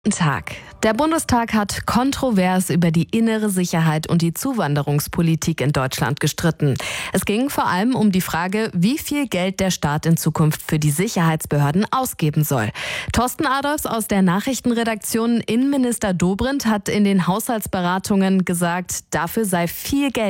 Guten Tag. Der Bundestag hat kontrovers über die innere Sicherheit und die Zuwanderungspolitik in Deutschland gestritten. Es ging vor allem um die Frage, wie viel Geld der Staat in Zukunft für die Sicherheitsbehörden ausgeben soll. Thorsten Adolphs aus der Nachrichtenredaktion, Innenminister Dobrindt hat in den Haushaltsberatungen gesagt, dafür sei viel Geld